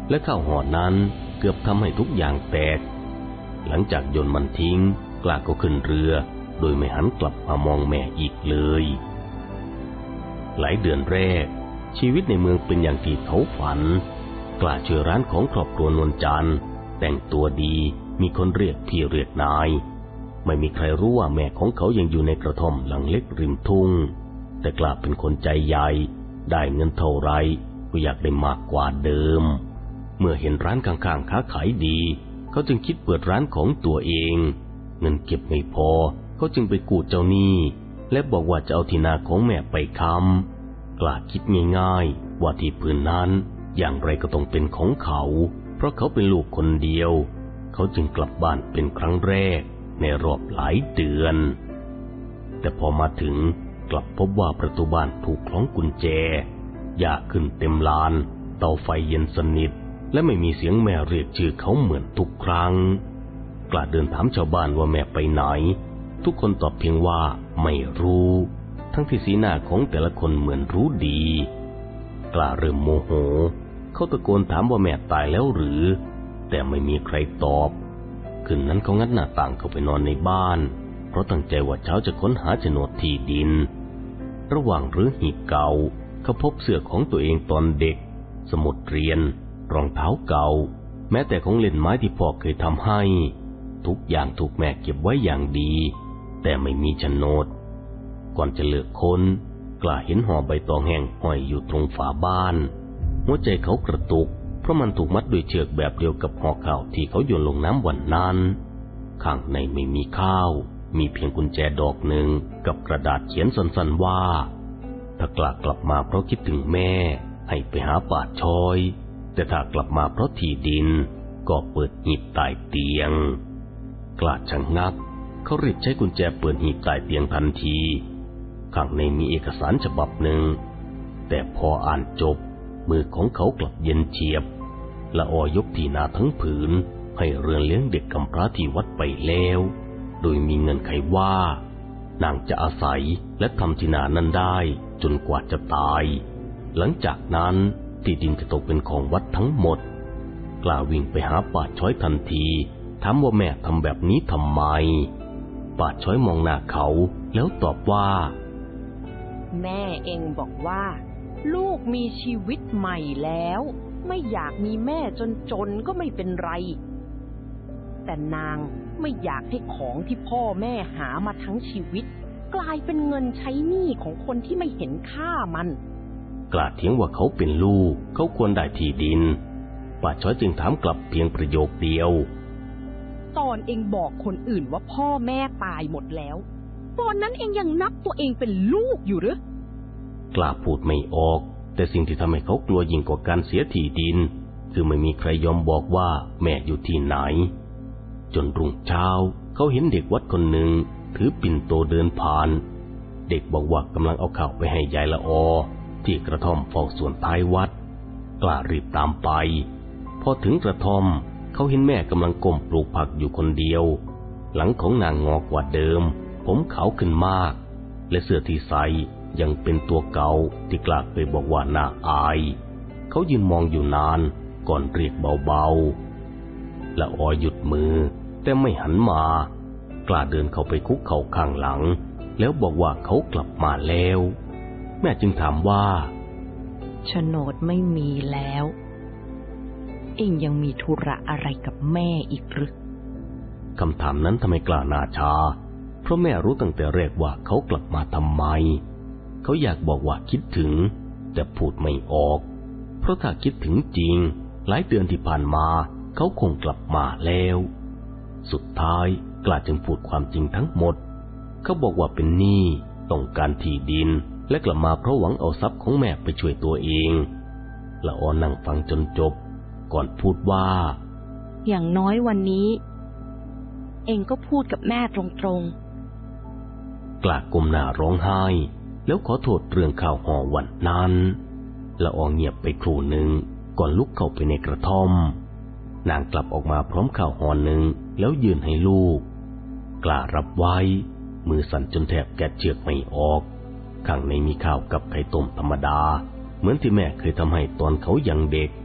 และข้าวห่อนั้นเกือบทำให้ทุกอย่างแตกหลังจากโยนมันทิ้งกล้าก็ขึ้นเรือโดยไม่หันกลับมามองแม่อีกเลยหลายเดือนแรกชีวิตในเมืองเป็นอย่างที่เขาฝันกล้าช่วยร้านของครอบครัวนวลจันทร์แต่งตัวดีมีคนเรียกพี่เรียกนายไม่มีใครรู้ว่าแม่ของเขายังอยู่ในกระท่อมหลังเล็กริมทุ่งแต่กล้าเป็นคนใจใหญ่ได้เงินเท่าไรก็อยากได้มากกว่าเดิมเมื่อเห็นร้านข้างๆค้าขายดีเขาจึงคิดเปิดร้านของตัวเองเงินเก็บไม่พอเขาจึงไปกู้เจ้าหนี้และบอกว่าจะเอาที่นาของแม่ไปค้ำกล้าคิดง่ายๆว่าที่ผืนนั้นอย่างไรก็ต้องเป็นของเขาเพราะเขาเป็นลูกคนเดียวเขาจึงกลับบ้านเป็นครั้งแรกในรอบหลายเดือนแต่พอมาถึงกลับพบว่าประตูบ้านถูกคล้องกุญแจหญ้าขึ้นเต็มลานเตาไฟเย็นสนิทและไม่มีเสียงแม่เรียกชื่อเขาเหมือนทุกครั้งกล้าเดินถามชาวบ้านว่าแม่ไปไหนทุกคนตอบเพียงว่าไม่รู้ทั้งที่สีหน้าของแต่ละคนเหมือนรู้ดีกล้าเริ่มโมโหเขาตะโกนถามว่าแม่ตายแล้วหรือแต่ไม่มีใครตอบคืนนั้นเขางัดหน้าต่างเข้าไปนอนในบ้านเพราะตั้งใจว่าเช้าจะค้นหาโฉนดที่ดินระหว่างรื้อหีบเก่าเขาพบเสื้อของตัวเองตอนเด็กสมุดเรียนรองเท้าเก่าแม้แต่ของเล่นไม้ที่พ่อเคยทำให้ทุกอย่างถูกแม่เก็บไว้อย่างดีแต่ไม่มีโฉนดก่อนจะเลือกค้นกล้าเห็นห่อใบตองแห้งห้อยอยู่ตรงฝาบ้านหัวใจเขากระตุกเพราะมันถูกมัดด้วยเชือกแบบเดียวกับห่อข้าวที่เขาโยนลงน้ำวันนั้นข้างในไม่มีข้าวมีเพียงกุญแจดอกหนึ่งกับกระดาษเขียนสั้นๆว่าถ้ากล้ากลับมาเพราะคิดถึงแม่ให้ไปหาป่าช้อยแต่ถ้ากลับมาเพราะที่ดินก็เปิดหีบใต้เตียงกล้าชะงักเขารีบใช้กุญแจเปิดหีบใต้เตียงทันทีข้างในมีเอกสารฉบับหนึ่งแต่พออ่านจบมือของเขากลับเย็นเฉียบละออยกที่นาทั้งผืนให้เรือนเลี้ยงเด็กกำพร้าที่วัดไปแล้วโดยมีเงื่อนไขว่านางจะอาศัยและทำที่นานั้นได้จนกว่าจะตายหลังจากนั้นที่ดินจะตกเป็นของวัดทั้งหมดกล้าวิ่งไปหาป่าช้อยทันทีถามว่าแม่ทำแบบนี้ทำไมป่าช้อยมองหน้าเขาแล้วตอบว่าแม่เองบอกว่าลูกมีชีวิตใหม่แล้วไม่อยากมีแม่จนก็ไม่เป็นไรแต่นางไม่อยากให้ของที่พ่อแม่หามาทั้งชีวิตกลายเป็นเงินใช้หนี้ของคนที่ไม่เห็นค่ามันกล้าเถียงว่าเขาเป็นลูกเขาควรได้ที่ดินป่าช้อยจึงถามกลับเพียงประโยคเดียวตอนเองบอกคนอื่นว่าพ่อแม่ตายหมดแล้วตอนนั้นเองยังนับตัวเองเป็นลูกอยู่หรือกล้าพูดไม่ออกแต่สิ่งที่ทำให้เขากลัวยิ่งกว่าการเสียที่ดินคือไม่มีใครยอมบอกว่าแม่อยู่ที่ไหนจนรุ่งเช้าเขาเห็นเด็กวัดคนหนึ่งถือปิ่นโตเดินผ่านเด็กบอกว่ากำลังเอาข้าวไปให้ยายละออที่กระท่อมเฝ้าสวนท้ายวัดกล้ารีบตามไปพอถึงกระท่อมเขาเห็นแม่กำลังก้มปลูกผักอยู่คนเดียวหลังของนางงอกกว่าเดิมผมขาวขึ้นมากและเสื้อที่ใส่ยังเป็นตัวเก่าที่กล้าเคยบอกว่าน่าอายเขายืนมองอยู่นานก่อนเรียกเบาๆละออหยุดมือแต่ไม่หันมากล้าเดินเข้าไปคุกเข่าข้างหลังแล้วบอกว่าเขากลับมาแล้วแม่จึงถามว่าโฉนดไม่มีแล้วเอ็งยังมีธุระอะไรกับแม่อีกหรือคำถามนั้นทำให้กล้าหน้าชาเพราะแม่รู้ตั้งแต่แรกว่าเขากลับมาทำไมเขาอยากบอกว่าคิดถึงแต่พูดไม่ออกเพราะถ้าคิดถึงจริงหลายเดือนที่ผ่านมาเขาคงกลับมาแล้วสุดท้ายกล้าจึงพูดความจริงทั้งหมดเขาบอกว่าเป็นหนี้ต้องการที่ดินและกลับมาเพราะหวังเอาทรัพย์ของแม่ไปช่วยตัวเองละออนั่งฟังจนจบก่อนพูดว่าอย่างน้อยวันนี้เองก็พูดกับแม่ตรงๆกล้าก้มหน้าร้องไห้แล้วขอโทษเรื่องข้าวห่อวันนั้นละออเงียบไปครู่หนึ่งก่อนลุกเข้าไปในกระท่อมนางกลับออกมาพร้อมข้าวห่อหนึ่งแล้วยื่นให้ลูกกล้ารับไว้มือสั่นจนแทบแกะเชือกไม่ออกข้างในมีข้าวกับไข่ต้มธรรมดาเหมือนที่แม่เคยทำให้ตอนเขายังเด็ก